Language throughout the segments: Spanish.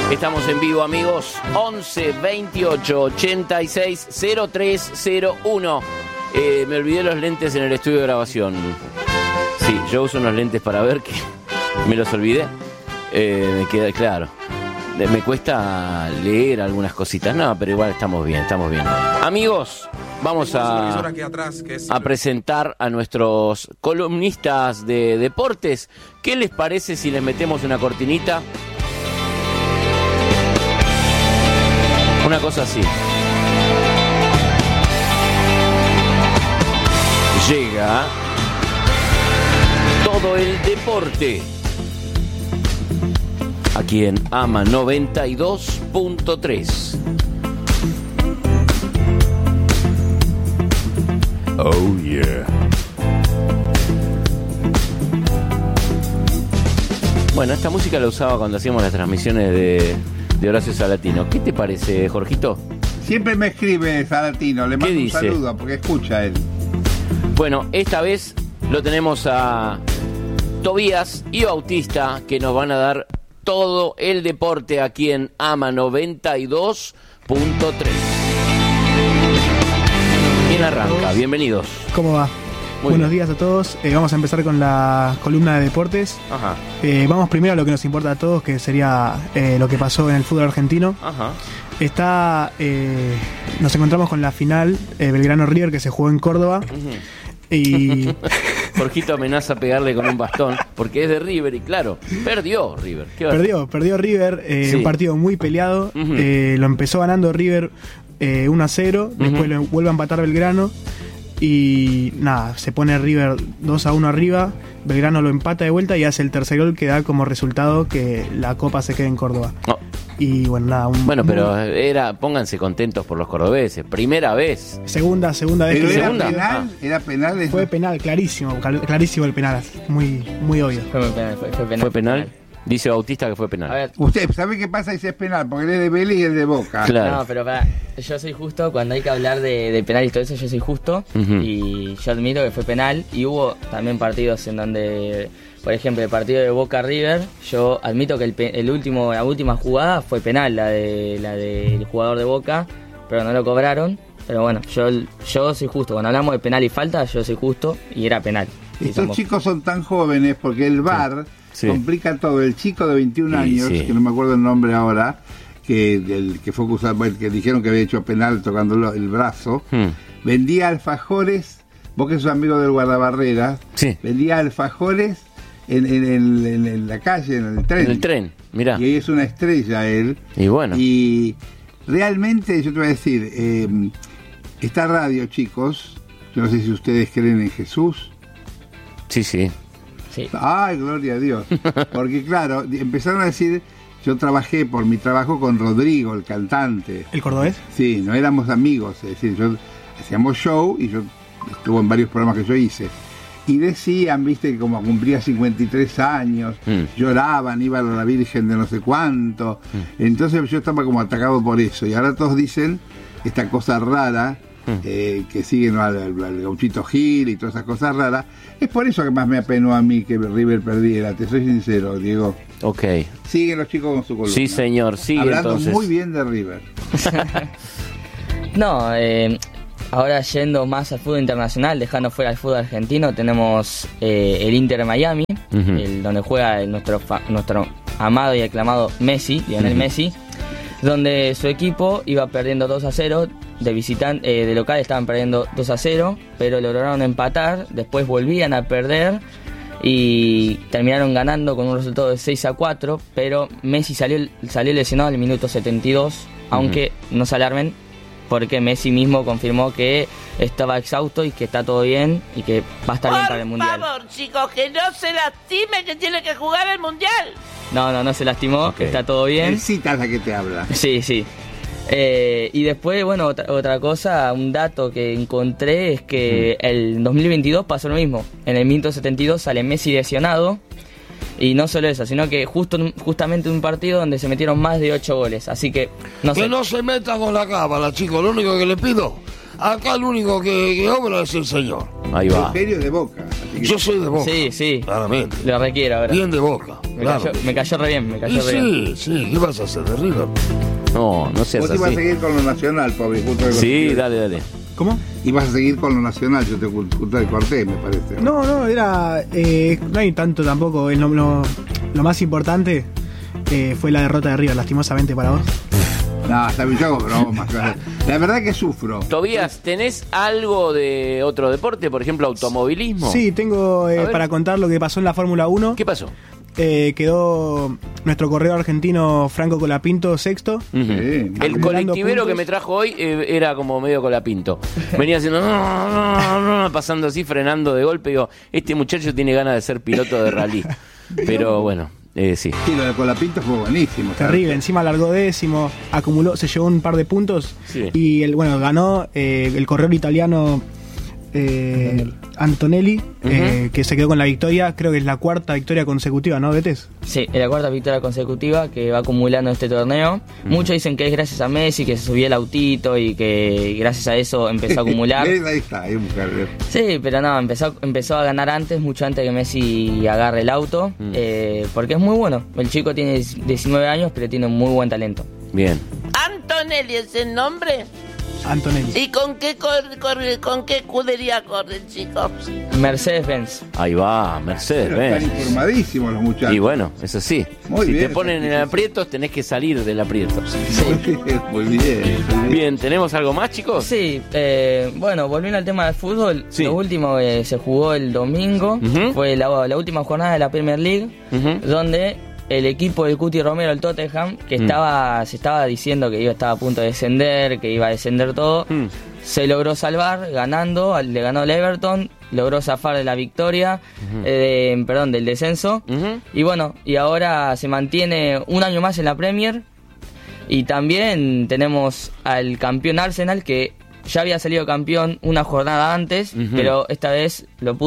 Estamos en vivo, amigos. 11 28 86 0301. Me olvidé los lentes en el estudio de grabación. Sí, yo uso unos lentes para ver que me los olvidé. Me queda claro. Me cuesta leer algunas cositas. No, pero igual estamos bien, estamos bien. Amigos, vamos a presentar a nuestros columnistas de deportes. ¿Qué les parece si les metemos una cortinita? Una cosa así. Llega todo el deporte aquí en AMA 92.3. Oh yeah. Bueno, esta música la usaba cuando hacíamos las transmisiones de Horacio Salatino. ¿Qué te parece, Jorgito? Siempre me escribe Salatino, le mando un saludo porque escucha él. Bueno, esta vez lo tenemos a Tobías y Bautista, que nos van a dar todo el deporte aquí en AMA 92.3. ¿Quién arranca? Bienvenidos. ¿Cómo va? Buenos días a todos. Vamos a empezar con la columna de deportes. Ajá. Vamos primero a lo que nos importa a todos, que sería lo que pasó en el fútbol argentino. Ajá. Nos encontramos con la final Belgrano River, que se jugó en Córdoba. Uh-huh. Y Jorgito amenaza a pegarle con un bastón porque es de River y claro, perdió River. Perdió River, Sí. Un partido muy peleado. Uh-huh. Lo empezó ganando River 1-0, después lo vuelve a empatar Belgrano y nada, se pone River 2-1 arriba. Belgrano lo empata de vuelta y hace el tercer gol, que da como resultado que la Copa se quede en Córdoba. No. Y bueno, nada. Pero pónganse contentos por los cordobeses. Primera vez. Segunda vez ¿Pero que era segunda? penal? ¿Era penal? fue penal, clarísimo el penal, muy obvio. ¿Fue penal? Dice Bautista que fue penal. A ver, Usted sabe qué pasa si es penal, porque él es de Vélez y él de Boca. Claro. no, pero yo soy justo, cuando hay que hablar de penal y todo eso, yo soy justo. Uh-huh. Y yo admito que fue penal. Y hubo también partidos en donde, por ejemplo, el partido de Boca River, yo admito que la última jugada fue penal, la del jugador de Boca, pero no lo cobraron. Pero bueno, yo soy justo. Cuando hablamos de penal y falta, yo soy justo y era penal. Estos chicos son tan jóvenes porque el VAR complica todo. El chico de 21 años, que no me acuerdo el nombre ahora, que fue acusado, que dijeron que había hecho penal tocando el brazo, vendía alfajores, vos que sos amigo del guardabarrera, vendía alfajores en la calle, en el tren. En el tren, mirá. Y ahí es una estrella él. Y bueno. Y realmente, yo te voy a decir, esta radio, chicos, yo no sé si ustedes creen en Jesús. Sí. Sí. Ay, gloria a Dios. Porque claro, empezaron a decir, yo trabajé por mi trabajo con Rodrigo, el cantante. ¿El cordobés? Sí, no éramos amigos, es decir, hacíamos show y yo estuve en varios programas que yo hice. Y decían, viste, que como cumplía 53 años, lloraban, iban a la Virgen de no sé cuánto. Entonces yo estaba como atacado por eso. Y ahora todos dicen esta cosa rara, que siguen al Gauchito Gil y todas esas cosas raras. Es por eso que más me apenó a mí que River perdiera, te soy sincero, Diego. Ok. Siguen los chicos con su columna. Sí, señor, sigue hablando entonces. muy bien de River. No, ahora yendo más al fútbol internacional, dejando fuera el fútbol argentino, tenemos el Inter Miami, donde juega nuestro amado y aclamado Messi, Lionel Messi, donde su equipo iba perdiendo 2-0, de local estaban perdiendo 2-0, pero lograron empatar, después volvían a perder y terminaron ganando con un resultado de 6-4, pero Messi salió lesionado al minuto 72, aunque no se alarmen, porque Messi mismo confirmó que estaba exhausto y que está todo bien y que va a estar bien para el Mundial. Por favor, chicos, que no se lastime, que tiene que jugar el Mundial. No se lastimó, está todo bien. Es Cita la que te habla. Sí. Y después, bueno, otra cosa, un dato que encontré es que el 2022 pasó lo mismo. En el minuto 72 sale Messi lesionado Y no solo eso, sino que justamente un partido donde se metieron más de 8 goles. Así que no sé. Que no se metan con la cábala, chicos. Lo único que les pido, acá el único que obra es el señor. Ahí va. Eugenio de Boca. Así que Yo soy de Boca. Sí. Claramente. Lo requiero ahora. Bien de Boca. Claro. Me cayó re bien, Sí. ¿Qué vas a hacer de River? No seas vos ibas a así. seguir con lo nacional, pobre. Justo de Sí, corté. dale. ¿Cómo? Ibas a seguir con lo nacional, yo te justo de corté, me parece. No, era. No hay tanto tampoco. Lo más importante fue la derrota de River, lastimosamente para vos. No, está bien, yo hago bromas. La verdad que sufro. Tobías, ¿tenés algo de otro deporte? Por ejemplo, automovilismo. Sí, tengo ver. para contar lo que pasó en la Fórmula 1. ¿Qué pasó? Quedó nuestro corredor argentino Franco Colapinto sexto. Ujú. Sí, El ganando colectivero puntos. que me trajo hoy era como medio Colapinto. Venía haciendo pasando así, frenando de golpe. Digo, este muchacho tiene ganas de ser piloto de rally. Pero bueno, sí. Sí, lo de Colapinto fue buenísimo. Terrible, encima largó décimo, se llevó un par de puntos Sí. y ganó el corredor italiano Antonelli, que se quedó con la victoria. Creo que es la cuarta victoria consecutiva, ¿no, Betes? Sí, es la cuarta victoria consecutiva que va acumulando este torneo. Muchos dicen que es gracias a Messi, que se subió el autito y que gracias a eso empezó a acumular. Ahí está, ahí mujer. Sí, pero no, empezó a ganar mucho antes que Messi agarre el auto, porque es muy bueno. El chico tiene 19 años, pero tiene muy buen talento. Bien. Antonelli es el nombre. Antonelli. ¿Y con qué con qué escudería corre el chico? Mercedes-Benz. Ahí va, Mercedes, Pero están ven. informadísimos los muchachos. Y bueno, eso sí. Muy si bien, te ponen en sí. aprietos, tenés que salir del aprieto. Muy bien. Bien, ¿tenemos algo más, chicos? Sí, bueno, volviendo al tema del fútbol, Sí. lo último que se jugó el domingo Ujú. fue la última jornada de la Premier League, Ujú. donde el equipo de Cuti Romero, el Tottenham, que se estaba diciendo que estaba a punto de descender, que iba a descender todo, se logró salvar ganando, le ganó el Everton, logró zafar de la victoria, del descenso, Ujú. y bueno, y ahora se mantiene un año más en la Premier. Y también tenemos al campeón Arsenal, que ya había salido campeón una jornada antes, pero esta vez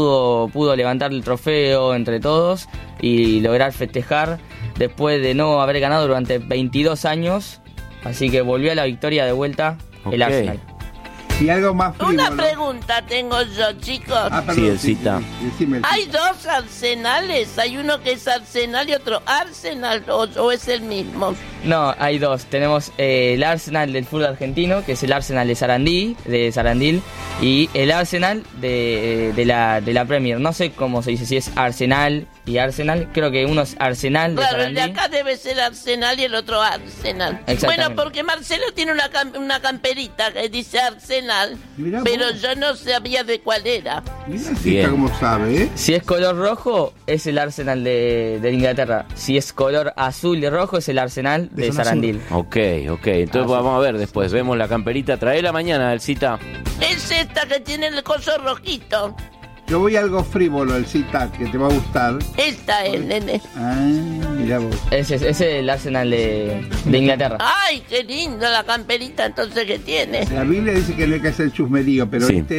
pudo levantar el trofeo entre todos y lograr festejar después de no haber ganado durante 22 años. Así que volvió a la victoria de vuelta el Ok. Arsenal. Y algo más frívolo. Una pregunta tengo yo, chicos. Sí, Elcita. Decime. ¿Hay dos Arsenales? ¿Hay uno que es Arsenal y otro Arsenal o es el mismo? No, hay dos. Tenemos el Arsenal del fútbol argentino, que es el Arsenal de Sarandil, y el Arsenal de la Premier. No sé cómo se dice, si es Arsenal y Arsenal. Creo que uno es Arsenal de Claro, el de Sarandí. acá debe ser Arsenal y el otro Arsenal. Exactamente. Bueno, porque Marcelo tiene una camperita que dice Arsenal, Mirá pero vos. yo no sabía de cuál era. Mirá, Bien. Cita, cómo sabe, ¿eh? Si es color rojo, es el Arsenal de Inglaterra. Si es color azul y rojo, es el Arsenal de zona Sarandil. Ok. Entonces vamos a ver después. Vemos la camperita. Traela mañana, Elcita. Es esta que tiene el coso rojito. Yo voy a algo frívolo, el cita, que te va a gustar. Esta es, nene. Ah, mirá vos. Ese es el Arsenal de Inglaterra. Ay, qué linda la camperita entonces que tiene. La Biblia dice que no hay que hacer chusmerío, pero Sí.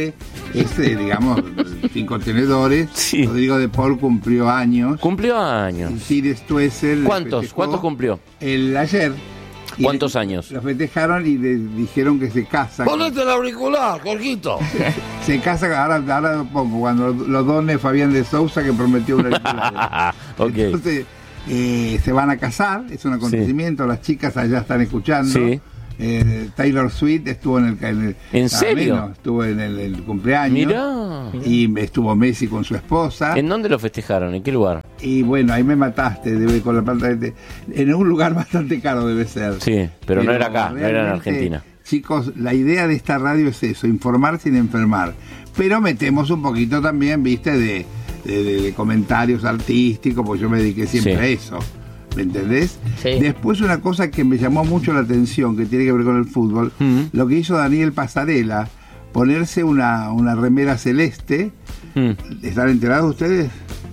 digamos, sin contenedores. Sí. Rodrigo de Paul cumplió años. Cumplió años. Y Sir Stuessel ¿Cuántos? festejó ¿Cuántos cumplió? El ayer. Y ¿Cuántos años? Lo festejaron y le dijeron que se casa. Ponete el auricular, Jorgito. Se casa, ahora lo pongo, cuando lo done Fabián de Sousa, que prometió un auricular. Ok. Entonces, se van a casar, es un acontecimiento, las chicas allá están escuchando. Sí. Taylor Swift estuvo en el ¿En serio? menos, estuvo en el cumpleaños. Mirá. Y estuvo Messi con su esposa. ¿En dónde lo festejaron? ¿En qué lugar? Y bueno, ahí me mataste, con la planta en un lugar bastante caro debe ser. Sí, pero no era acá, no era en realmente, Argentina. Chicos, la idea de esta radio es eso, informar sin enfermar. Pero metemos un poquito también, viste, de comentarios artísticos, porque yo me dediqué siempre Sí. a eso. ¿Me entendés? Sí. Después una cosa que me llamó mucho la atención, que tiene que ver con el fútbol, lo que hizo Daniel Pasarela, ponerse una remera celeste. ¿Están enterados ustedes?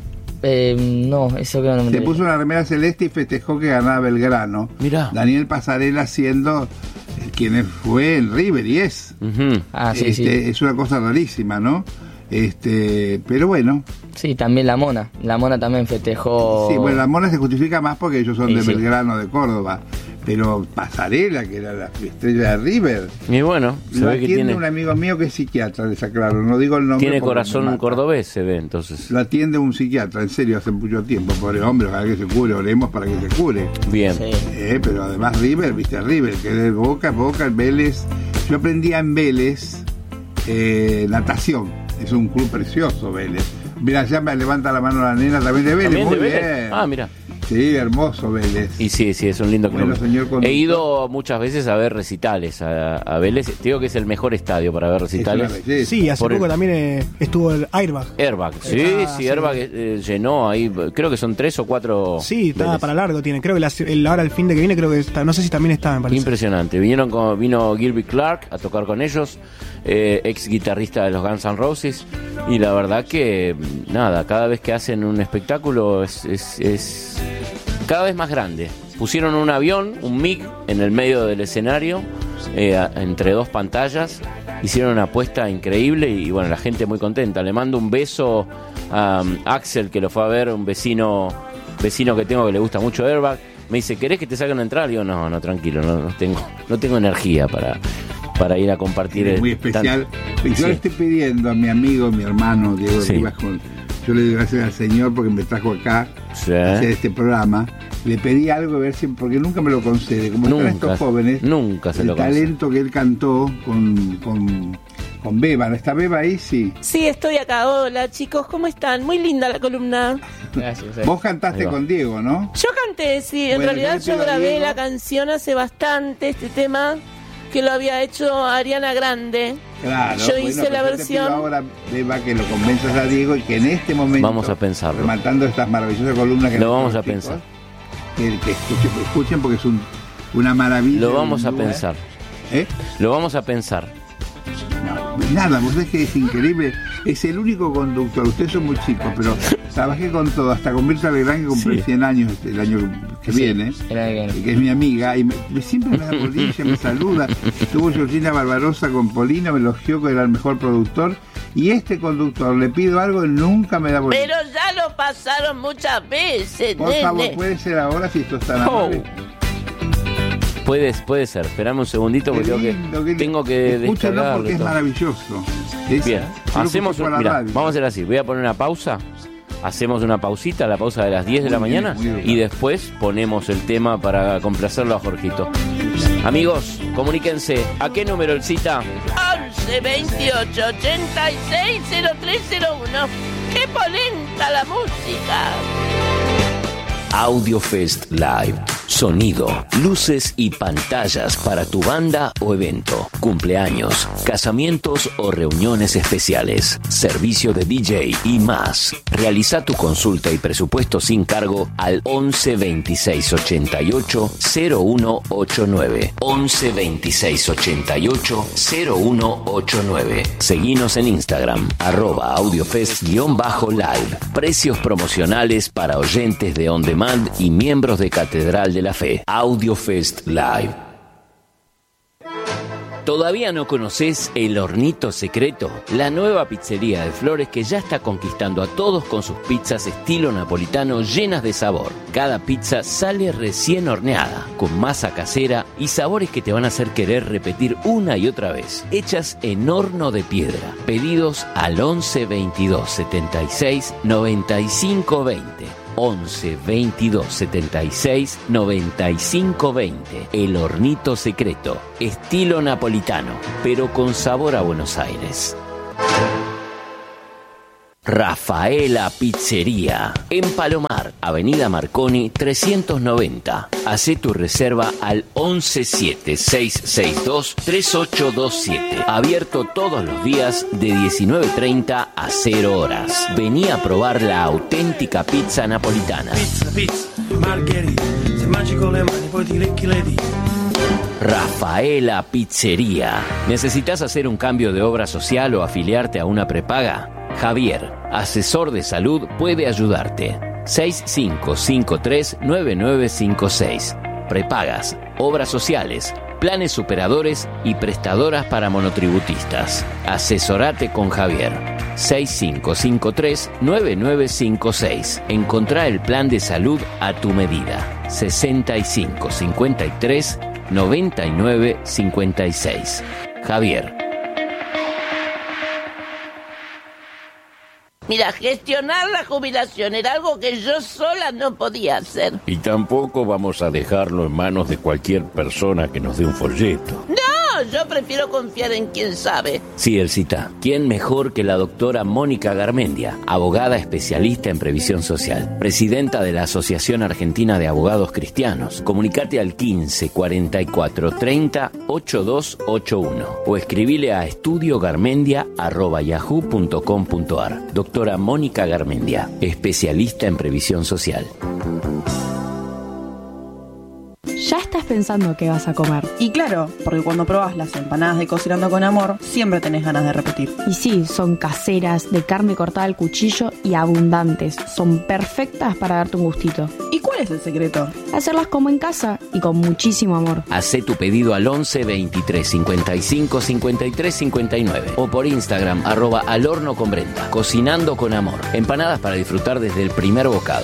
No, eso creo que no me Se enteré. puso una remera celeste y festejó que ganaba Belgrano. Mirá. Daniel Pasarela siendo quien fue en River y es. Ujú. Ah, sí, sí. Es una cosa rarísima, ¿no? Pero bueno. Sí, también la Mona. La Mona también festejó. Sí, bueno, la Mona se justifica más porque ellos son Sí, de sí. Belgrano, de Córdoba. Pero Pasarela, que era la estrella de River, Y bueno, se lo ve que atiende tiene, un amigo mío que es psiquiatra, les aclaro, no digo el nombre. tiene porque me corazón mata. cordobés, se ve entonces. Lo atiende un psiquiatra, en serio, hace mucho tiempo, pobre hombre, ojalá que se cure, oremos para que se cure. Bien. Sí. Pero además River, viste, River, que es Boca, el Vélez. Yo aprendía en Vélez natación, es un club precioso Vélez. Mira, ya me levanta la mano la nena también de Vélez, ¿También muy de Vélez? bien. Ah, mira. Sí, hermoso Vélez. Y sí, es un lindo club. Bueno, señor conductor. He ido muchas veces a ver recitales a Vélez. Te digo que es el mejor estadio para ver Es una recitales. belleza. Sí, hace Por poco el- también estuvo el Airbag. Airbag, sí, Sí. Airbag llenó ahí, creo que son 3 o 4. Sí, está Vélez. para largo tiene. Creo que ahora el fin de que viene, creo que está, no sé si también está, me parece. Impresionante. Vino Gilby Clark a tocar con ellos, ex guitarrista de los Guns N' Roses, y la verdad que nada, cada vez que hacen un espectáculo es cada vez más grande. Pusieron un avión, un MiG, en el medio del escenario, entre dos pantallas. Hicieron una apuesta increíble y bueno, la gente muy contenta. Le mando un beso a Axel, que lo fue a ver, un vecino que tengo que le gusta mucho Airbag. Me dice, ¿querés que te saque una entrada? Le digo, no, tranquilo, no tengo energía para ir a compartir. Es muy especial. Yo Sí. le estoy pidiendo a mi amigo, mi hermano Diego Sí. Rivas, yo le doy gracias al Señor porque me trajo acá Sí. a hacer este programa. Le pedí algo a ver si, porque nunca me lo concede. Como están estos jóvenes, nunca se el lo concede. talento que él cantó con Beba. ¿No está Beba ahí? Sí. Sí, estoy acá. Hola, chicos, ¿cómo están? Muy linda la columna. Gracias. Vos cantaste Ahí va. con Diego, ¿no? Yo canté, sí. En Bueno, realidad yo yo le pido a grabé Diego- la canción hace bastante, este tema, que lo había hecho Ariana Grande. Claro. Yo hice pero la yo te versión- pido ahora, Beba, que lo convenzas a Diego y que en este momento, Vamos a pensarlo. rematando estas maravillosas columnas que Lo nos vamos traen a los chicos, pensar. que escuchen porque es una maravilla. Lo vamos a un lugar. pensar. ¿Eh? Lo vamos a pensar. No, nada, vos ves que es increíble. Es el único conductor. Ustedes son muy chicos, pero trabajé con todo, hasta con Mirta Legrand, que cumple Sí. 100 años el año que viene, el año que viene. y que es mi amiga, y siempre me da bolilla, me saluda. Estuvo Georgina Barbarosa con Polino, me elogió que era el mejor productor. Y este conductor, le pido algo y nunca me da bolilla. Pero ya lo pasaron muchas veces, Por nene. favor, puede ser ahora si esto está en Oh. Puede ser. Esperame un segundito porque tengo que Escúchenlo descargarlo. porque y es todo. maravilloso. Es- Bien, yo lo hacemos escucho por la mira, radio. vamos a hacer así, voy a poner una pausa, hacemos una pausita, la pausa de las 10 de la Muy bien, mañana muy bien. y después ponemos el tema para complacerlo a Jorgito. Amigos, comuníquense, ¿a qué número el cita? 11 28 86 0301. ¡Qué polenta la música! AudioFest Live. Sonido, luces y pantallas para tu banda o evento, cumpleaños, casamientos o reuniones especiales, servicio de DJ y más. Realiza tu consulta y presupuesto sin cargo al 11 26 88 0189. 11 26 88 0189. Seguinos en Instagram, @audiofest_live. Precios promocionales para oyentes de On Demand y miembros de Catedral de la Fe. AudioFest Live. ¿Todavía no conoces El Hornito Secreto? La nueva pizzería de Flores que ya está conquistando a todos con sus pizzas estilo napolitano llenas de sabor. Cada pizza sale recién horneada, con masa casera y sabores que te van a hacer querer repetir una y otra vez. Hechas en horno de piedra. Pedidos al 11 22 76 95 20. 11 22 76 95 20. El Hornito Secreto. Estilo napolitano, pero con sabor a Buenos Aires. Rafaela Pizzería. En Palomar, Avenida Marconi 390. Hacé tu reserva al 11 662 3827. Abierto todos los días de 19:30 a 0 horas. Vení a probar la auténtica pizza napolitana. Pizza, margherita, se mangi con le mani poi ti lecchi le dita. Rafaela Pizzería. ¿Necesitas hacer un cambio de obra social o afiliarte a una prepaga? Javier, asesor de salud, puede ayudarte. 6553-9956. Prepagas, obras sociales, planes superadores y prestadoras para monotributistas. Asesorate con Javier. 6553-9956. Encontrá el plan de salud a tu medida. 6553-9956. Javier. Mira, gestionar la jubilación era algo que yo sola no podía hacer. Y tampoco vamos a dejarlo en manos de cualquier persona que nos dé un folleto. No, yo prefiero confiar en quien sabe. Sí, Elcita. ¿Quién mejor que la doctora Mónica Garmendia, abogada especialista en previsión social, presidenta de la Asociación Argentina de Abogados Cristianos? Comunicate al 15 44 30 8281 o escribile a estudiogarmendia@yahoo.com.ar. Doctora Mónica Garmendia, especialista en previsión social. Ya estás pensando qué vas a comer. Y claro, porque cuando probás las empanadas de Cocinando con Amor, siempre tenés ganas de repetir. Y sí, son caseras, de carne cortada al cuchillo y abundantes. Son perfectas para darte un gustito. ¿Y cuál es el secreto? Hacerlas como en casa y con muchísimo amor. Hacé tu pedido al 11 23 55 53 59 o por Instagram @alhornoconbrenta. Cocinando con Amor. Empanadas para disfrutar desde el primer bocado.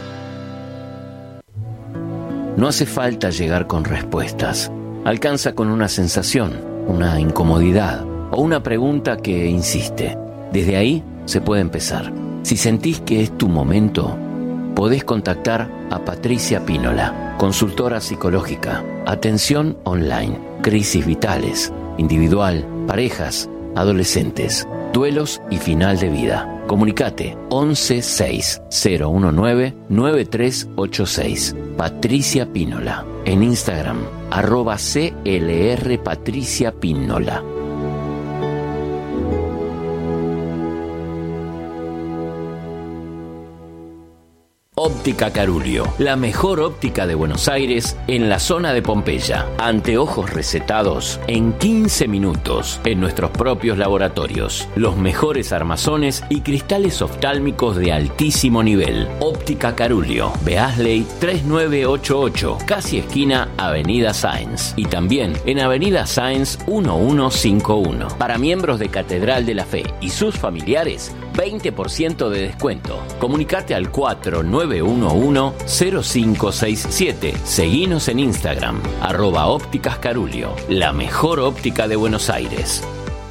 No hace falta llegar con respuestas. Alcanza con una sensación, una incomodidad o una pregunta que insiste. Desde ahí se puede empezar. Si sentís que es tu momento, podés contactar a Patricia Pínola, consultora psicológica, atención online, crisis vitales, individual, parejas, adolescentes, duelos y final de vida. Comunicate 11 6 019 9386. Patricia Pínola. En Instagram, @CLRPatriciaPínola. Óptica Carulio, la mejor óptica de Buenos Aires en la zona de Pompeya. Anteojos recetados en 15 minutos en nuestros propios laboratorios. Los mejores armazones y cristales oftálmicos de altísimo nivel. Óptica Carulio, Beasley 3988, casi esquina Avenida Sáenz. Y también en Avenida Sáenz 1151. Para miembros de Catedral de la Fe y sus familiares, 20% de descuento. Comunicate al 4911-0567. Seguinos en Instagram, @ópticas Carulio, la mejor óptica de Buenos Aires.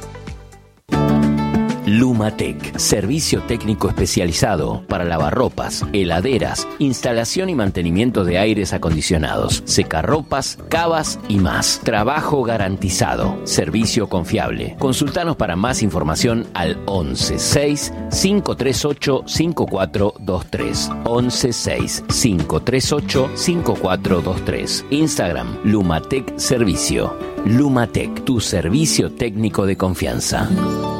Lumatec, servicio técnico especializado para lavarropas, heladeras, instalación y mantenimiento de aires acondicionados, secarropas, cavas y más. Trabajo garantizado, servicio confiable. Consultanos para más información al 11 6 538 5423. 11 6 538 5423. Instagram, Lumatec Servicio. Lumatec, tu servicio técnico de confianza.